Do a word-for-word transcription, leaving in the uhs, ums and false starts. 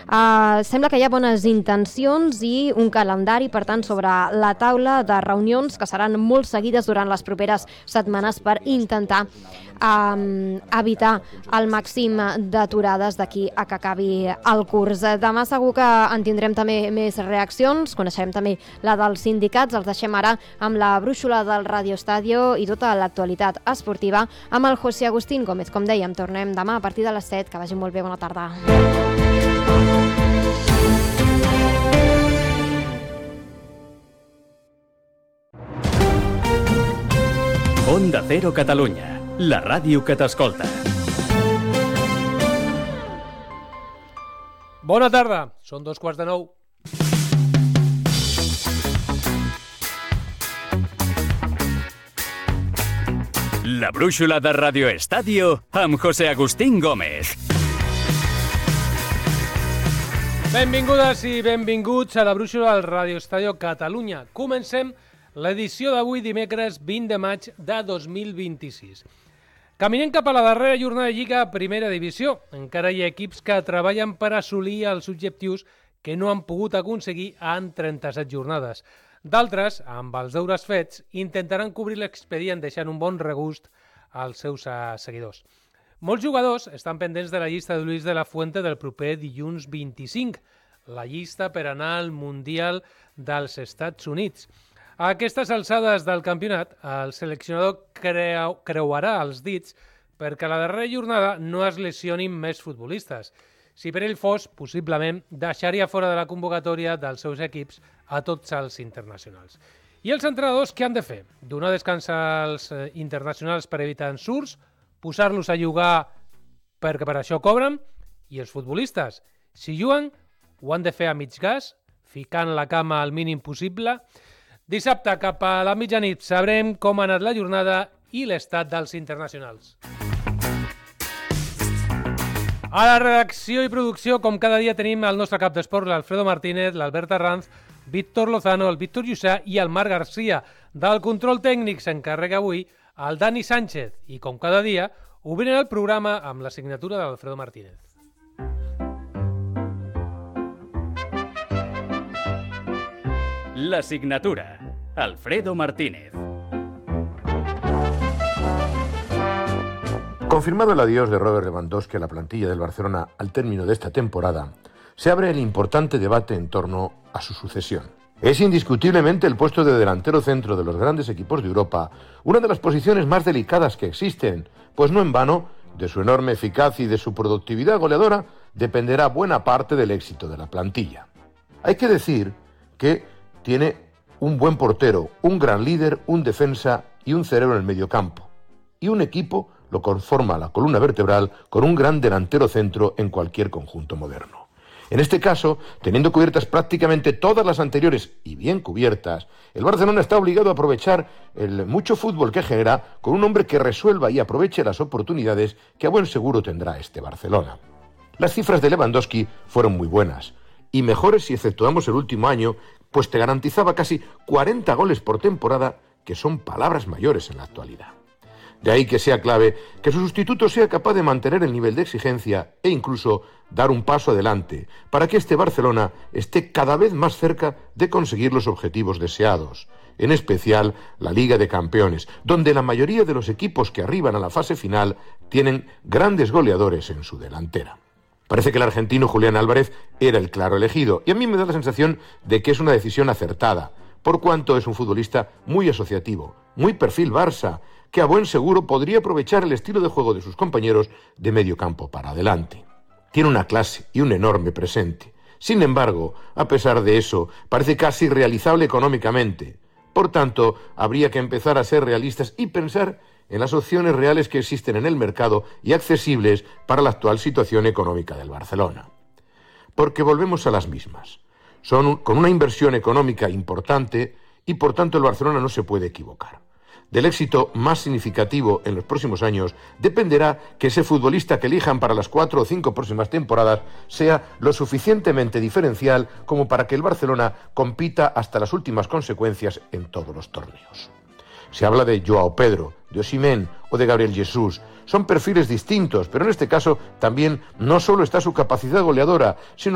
Uh, sembla que hi ha bones intencions i un calendari, per tant, sobre la taula de reunions que seran molt seguides durant les properes setmanes per intentar um, evitar el màxim d'aturades d'aquí a que acabi el curs. Demà segur que en tindrem també més reaccions, coneixerem també la dels sindicats. Els deixem ara amb la brúixola del Radio Estadio i tota l'actualitat esportiva amb el José Agustín Gómez. Com dèiem, tornem demà a partir de les set. Que vagi molt bé, bona tarda. Onda Cero Catalunya, la ràdio que t'escolta. Bona tarda, són dos quarts de nou. La brúixola de Radio Estadio amb José Agustín Gómez. Benvingudes i benvinguts a la brúixola del Radio Estadio Catalunya. Comencem l'edició d'avui, dimecres vint de maig de dos mil vint-i-sis. Caminem cap a la darrera jornada de Lliga a Primera Divisió. Encara hi ha equips que treballen per assolir els objectius que no han pogut aconseguir en trenta-set jornades. D'altres, amb els deures fets, intentaran cobrir l'expedient deixant un bon regust als seus seguidors. Molts jugadors estan pendents de la llista de Luis de la Fuente del proper dilluns vint-i-cinc, la llista per anar al Mundial dels Estats Units. A aquestes alçades del campionat, el seleccionador creu, creuarà els dits perquè a la darrera jornada no es lesionin més futbolistes. Si per ell fos, possiblement deixaria fora de la convocatòria dels seus equips a tots els internacionals. I els entrenadors què han de fer? Donar descans als internacionals per evitar ensurts, posar-los a jugar perquè per això cobren, i els futbolistes, si juguen, ho han de fer a mig gas, ficant la cama al mínim possible. Dissabte, cap a la mitjanit, sabrem com ha anat la jornada i l'estat dels internacionals. A la redacció i producció, com cada dia, tenim el nostre cap d'esport, l'Alfredo Martínez, l'Albert Arranz, Víctor Lozano, el Víctor Llussà i el Marc Garcia. Del control tècnic s'encarrega avui el Dani Sánchez i, com cada dia, obrim el programa amb la signatura de l'Alfredo Martínez. La signatura, Alfredo Martínez. Confirmado el adiós de Robert Lewandowski a la plantilla del Barcelona al término de esta temporada, se abre el importante debate en torno a su sucesión. Es indiscutiblemente el puesto de delantero centro de los grandes equipos de Europa, una de las posiciones más delicadas que existen, pues no en vano, de su enorme eficacia y de su productividad goleadora, dependerá buena parte del éxito de la plantilla. Hay que decir que tiene un buen portero, un gran líder, un defensa y un cerebro en el mediocampo. Y un equipo lo conforma la columna vertebral con un gran delantero centro en cualquier conjunto moderno. En este caso, teniendo cubiertas prácticamente todas las anteriores y bien cubiertas, el Barcelona está obligado a aprovechar el mucho fútbol que genera con un hombre que resuelva y aproveche las oportunidades que a buen seguro tendrá este Barcelona. Las cifras de Lewandowski fueron muy buenas y mejores si exceptuamos el último año, pues te garantizaba casi cuarenta goles por temporada, que son palabras mayores en la actualidad. De ahí que sea clave que su sustituto sea capaz de mantener el nivel de exigencia e incluso dar un paso adelante para que este Barcelona esté cada vez más cerca de conseguir los objetivos deseados, en especial la Liga de Campeones, donde la mayoría de los equipos que arriban a la fase final tienen grandes goleadores en su delantera. Parece que el argentino Julián Álvarez era el claro elegido y a mí me da la sensación de que es una decisión acertada, por cuanto es un futbolista muy asociativo, muy perfil Barça, que a buen seguro podría aprovechar el estilo de juego de sus compañeros de medio campo para adelante. Tiene una clase y un enorme presente. Sin embargo, a pesar de eso, parece casi irrealizable económicamente. Por tanto, habría que empezar a ser realistas y pensar en las opciones reales que existen en el mercado y accesibles para la actual situación económica del Barcelona. Porque volvemos a las mismas. Son con una inversión económica importante y por tanto el Barcelona no se puede equivocar. Del éxito más significativo en los próximos años dependerá que ese futbolista que elijan para las cuatro o cinco próximas temporadas sea lo suficientemente diferencial como para que el Barcelona compita hasta las últimas consecuencias en todos los torneos. Se habla de Joao Pedro, de Osimhen o de Gabriel Jesús. Son perfiles distintos, pero en este caso también no solo está su capacidad goleadora, sino